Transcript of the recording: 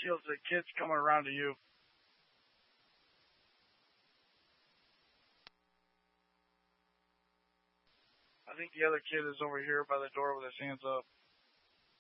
Shields, the kid's coming around to you. I think the other kid is over here by the door with his hands up.